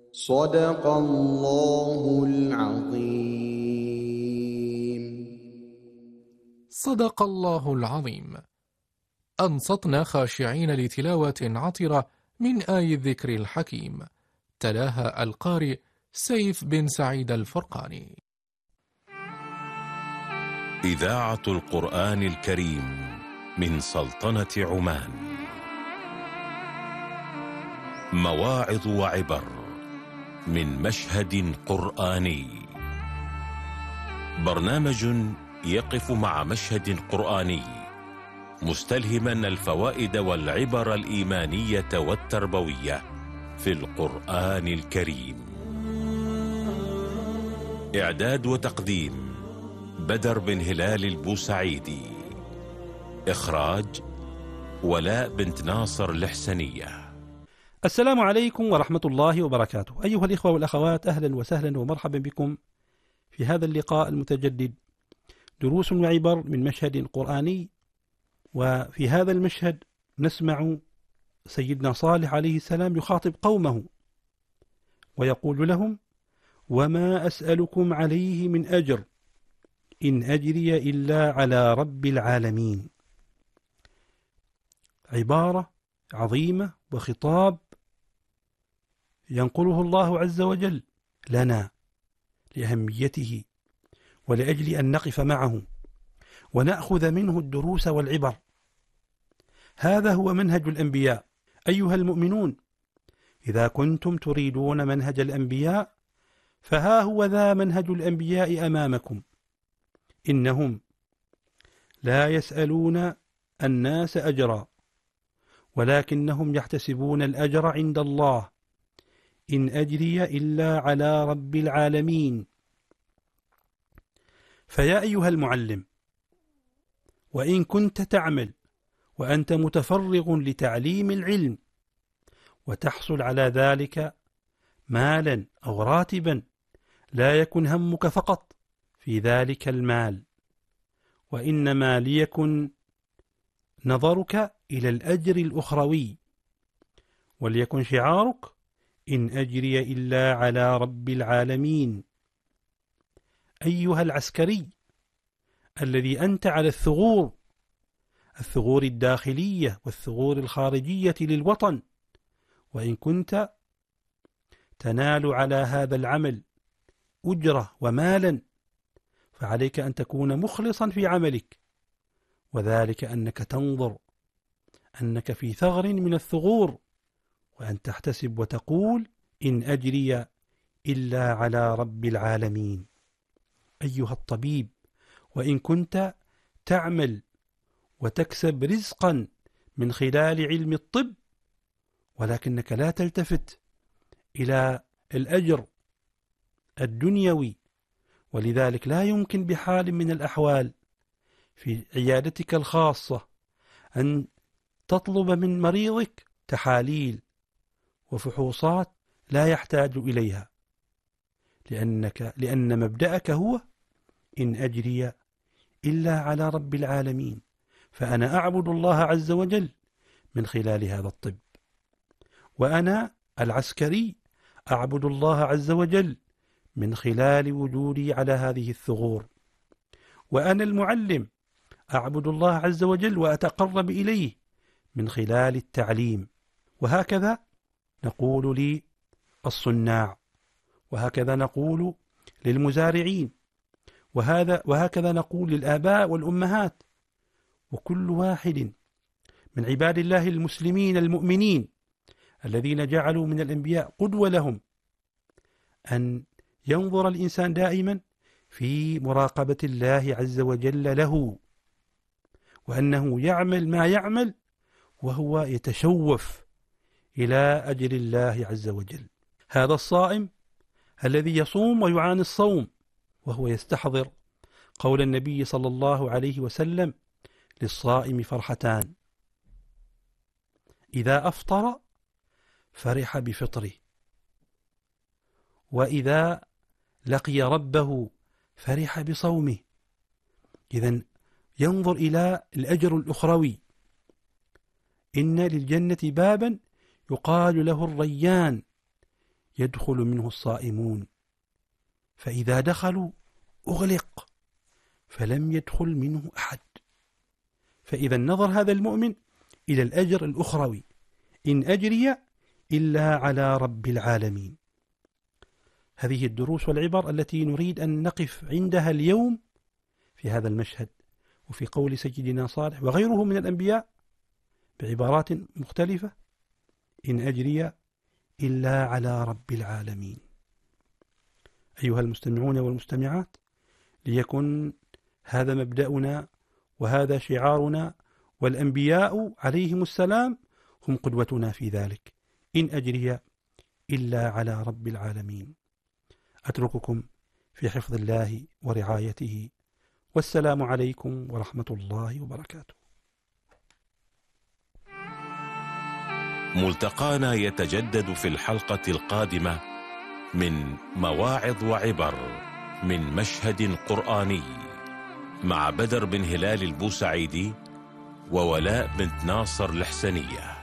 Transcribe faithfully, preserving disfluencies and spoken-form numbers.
صدق الله العظيم. صدق الله العظيم. أنصتنا خاشعين لتلاوة عطرة من آي الذكر الحكيم، تلاها القارئ سيف بن سعيد الفرقاني. إذاعة القرآن الكريم من سلطنة عمان. مواعظ وعبر من مشهد قرآني. برنامج يقف مع مشهد قرآني مستلهما الفوائد والعبر الإيمانية والتربوية في القرآن الكريم. إعداد وتقديم بدر بن هلال البوسعيدي. إخراج ولاء بنت ناصر الحسنية. السلام عليكم ورحمة الله وبركاته. أيها الإخوة والأخوات، أهلا وسهلا ومرحبا بكم في هذا اللقاء المتجدد، دروس وعبر من مشهد قرآني. وفي هذا المشهد نسمع سيدنا صالح عليه السلام يخاطب قومه ويقول لهم: وما أسألكم عليه من أجر إن أجري إلا على رب العالمين. عبارة عظيمة وخطاب ينقله الله عز وجل لنا لأهميته ولأجل أن نقف معه ونأخذ منه الدروس والعبر. هذا هو منهج الأنبياء. أيها المؤمنون، إذا كنتم تريدون منهج الأنبياء فها هو ذا منهج الأنبياء أمامكم. إنهم لا يسألون الناس أجرا، ولكنهم يحتسبون الأجر عند الله. إن أجري إلا على رب العالمين. فيا أيها المعلم، وإن كنت تعمل وأنت متفرغ لتعليم العلم وتحصل على ذلك مالا أو راتبا، لا يكن همك فقط في ذلك المال، وإنما ليكن نظرك إلى الأجر الأخروي، وليكن شعارك: إن أجري إلا على رب العالمين. أيها العسكري الذي أنت على الثغور، الثغور الداخلية والثغور الخارجية للوطن، وإن كنت تنال على هذا العمل أجرة ومالا، فعليك أن تكون مخلصا في عملك، وذلك أنك تنظر أنك في ثغر من الثغور، وأن تحتسب وتقول: إن أجري إلا على رب العالمين. أيها الطبيب، وإن كنت تعمل وتكسب رزقا من خلال علم الطب، ولكنك لا تلتفت إلى الأجر الدنيوي، ولذلك لا يمكن بحال من الأحوال في عيادتك الخاصة أن تطلب من مريضك تحاليل وفحوصات لا يحتاج إليها، لأنك لأن مبدأك هو: إن أجري إلا على رب العالمين، فأنا أعبد الله عز وجل من خلال هذا الطب. وأنا العسكري أعبد الله عز وجل من خلال وجودي على هذه الثغور. وأنا المعلم أعبد الله عز وجل وأتقرب إليه من خلال التعليم. وهكذا نقول للصناع، وهكذا نقول للمزارعين، وهذا وهكذا نقول للآباء والأمهات، وكل واحد من عباد الله المسلمين المؤمنين الذين جعلوا من الأنبياء قدوة لهم، أن ينظر الإنسان دائما في مراقبة الله عز وجل له، وأنه يعمل ما يعمل وهو يتشوف إلى أجر الله عز وجل. هذا الصائم الذي يصوم ويعاني الصوم وهو يستحضر قول النبي صلى الله عليه وسلم: للصائم فرحتان، إذا أفطر فرح بفطره، وإذا لقي ربه فرح بصومه. إذن ينظر إلى الأجر الأخروي. إن للجنة بابا يقال له الريان، يدخل منه الصائمون، فإذا دخلوا أغلق فلم يدخل منه أحد. فإذا نظر هذا المؤمن إلى الأجر الأخروي: إن أجري إلا على رب العالمين. هذه الدروس والعبر التي نريد أن نقف عندها اليوم في هذا المشهد، وفي قول سيدنا صالح وغيره من الأنبياء بعبارات مختلفة: إن أجري إلا على رب العالمين. أيها المستمعون والمستمعات، ليكن هذا مبدأنا وهذا شعارنا، والأنبياء عليهم السلام هم قدوتنا في ذلك: إن أجري إلا على رب العالمين. أترككم في حفظ الله ورعايته، والسلام عليكم ورحمة الله وبركاته. ملتقانا يتجدد في الحلقة القادمة من مواعظ وعبر من مشهد قرآني مع بدر بن هلال البوسعيدي وولاء بنت ناصر الحسنية.